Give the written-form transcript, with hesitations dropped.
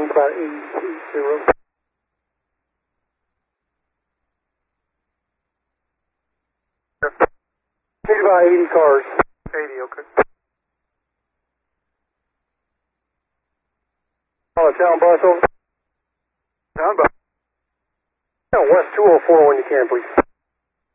Need about 80. Need about 80 cars. 80, okay. Town bus over. Town bus. West 204 when you can, please.